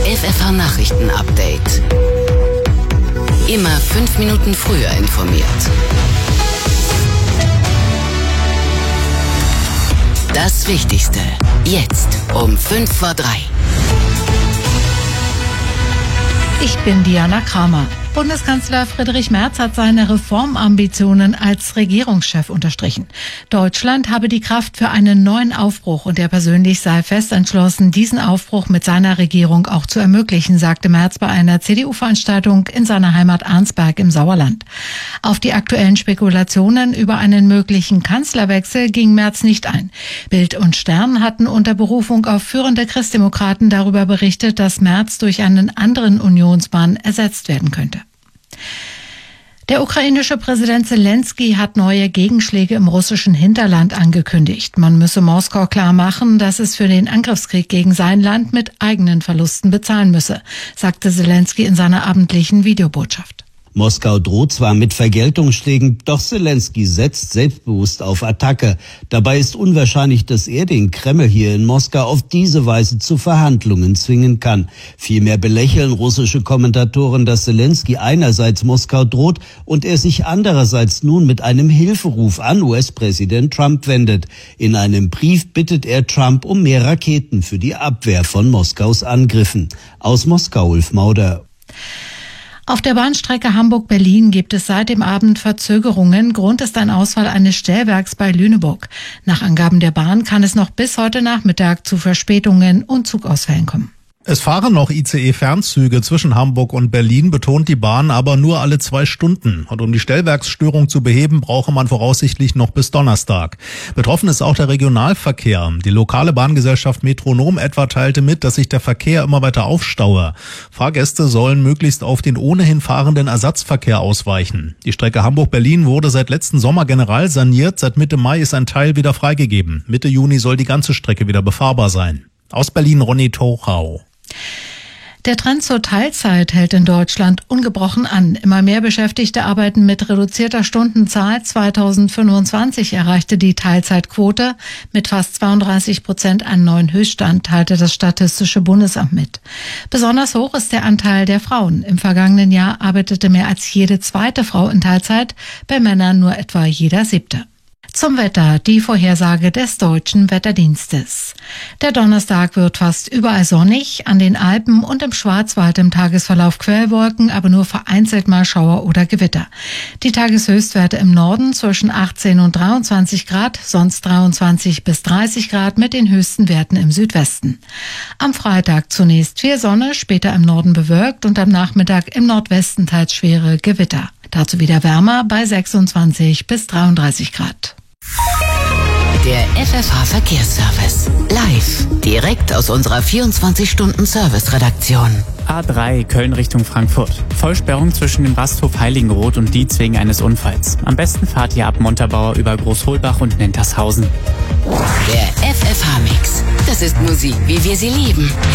FFH Nachrichten-Update. Immer 5 Minuten früher informiert. Das Wichtigste jetzt um 2:55. Ich bin Diana Kramer. Bundeskanzler Friedrich Merz hat seine Reformambitionen als Regierungschef unterstrichen. Deutschland habe die Kraft für einen neuen Aufbruch und er persönlich sei fest entschlossen, diesen Aufbruch mit seiner Regierung auch zu ermöglichen, sagte Merz bei einer CDU-Veranstaltung in seiner Heimat Arnsberg im Sauerland. Auf die aktuellen Spekulationen über einen möglichen Kanzlerwechsel ging Merz nicht ein. Bild und Stern hatten unter Berufung auf führende Christdemokraten darüber berichtet, dass Merz durch einen anderen Unionsmann ersetzt werden könnte. Der ukrainische Präsident Zelensky hat neue Gegenschläge im russischen Hinterland angekündigt. Man müsse Moskau klar machen, dass es für den Angriffskrieg gegen sein Land mit eigenen Verlusten bezahlen müsse, sagte Zelensky in seiner abendlichen Videobotschaft. Moskau droht zwar mit Vergeltungsschlägen, doch Zelensky setzt selbstbewusst auf Attacke. Dabei ist unwahrscheinlich, dass er den Kreml hier in Moskau auf diese Weise zu Verhandlungen zwingen kann. Vielmehr belächeln russische Kommentatoren, dass Zelensky einerseits Moskau droht und er sich andererseits nun mit einem Hilferuf an US-Präsident Trump wendet. In einem Brief bittet er Trump um mehr Raketen für die Abwehr von Moskaus Angriffen. Aus Moskau, Ulf Mauder. Auf der Bahnstrecke Hamburg-Berlin gibt es seit dem Abend Verzögerungen. Grund ist ein Ausfall eines Stellwerks bei Lüneburg. Nach Angaben der Bahn kann es noch bis heute Nachmittag zu Verspätungen und Zugausfällen kommen. Es fahren noch ICE-Fernzüge zwischen Hamburg und Berlin, betont die Bahn, aber nur alle 2 Stunden. Und um die Stellwerksstörung zu beheben, brauche man voraussichtlich noch bis Donnerstag. Betroffen ist auch der Regionalverkehr. Die lokale Bahngesellschaft Metronom etwa teilte mit, dass sich der Verkehr immer weiter aufstaue. Fahrgäste sollen möglichst auf den ohnehin fahrenden Ersatzverkehr ausweichen. Die Strecke Hamburg-Berlin wurde seit letzten Sommer general saniert. Seit Mitte Mai ist ein Teil wieder freigegeben. Mitte Juni soll die ganze Strecke wieder befahrbar sein. Aus Berlin Ronny Tochau. Der Trend zur Teilzeit hält in Deutschland ungebrochen an. Immer mehr Beschäftigte arbeiten mit reduzierter Stundenzahl. 2025 erreichte die Teilzeitquote mit fast 32% einen neuen Höchststand, teilte das Statistische Bundesamt mit. Besonders hoch ist der Anteil der Frauen. Im vergangenen Jahr arbeitete mehr als jede zweite Frau in Teilzeit, bei Männern nur etwa jeder 7. Zum Wetter, die Vorhersage des Deutschen Wetterdienstes. Der Donnerstag wird fast überall sonnig, an den Alpen und im Schwarzwald im Tagesverlauf Quellwolken, aber nur vereinzelt mal Schauer oder Gewitter. Die Tageshöchstwerte im Norden zwischen 18 und 23 Grad, sonst 23 bis 30 Grad mit den höchsten Werten im Südwesten. Am Freitag zunächst viel Sonne, später im Norden bewölkt und am Nachmittag im Nordwesten teils schwere Gewitter. Dazu wieder wärmer bei 26 bis 33 Grad. Der FFH Verkehrsservice. Live. Direkt aus unserer 24-Stunden-Service-Redaktion. A3 Köln Richtung Frankfurt. Vollsperrung zwischen dem Rasthof Heiligenroth und Dietz wegen eines Unfalls. Am besten fahrt ihr ab Montabaur über Großholbach und Nentershausen. Der FFH-Mix. Das ist Musik, wie wir sie lieben.